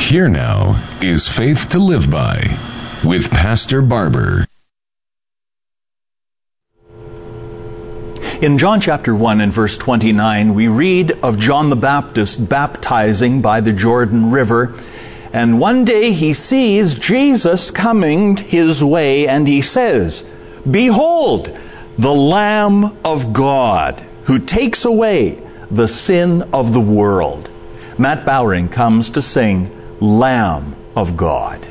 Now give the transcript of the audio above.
Here now is Faith to Live By with Pastor Barber. In John chapter 1 and verse 29, we read of John the Baptist baptizing by the Jordan River. And one day he sees Jesus coming his way, and he says, "Behold, the Lamb of God, who takes away the sin of the world." Matt Bowring comes to sing Lamb of God.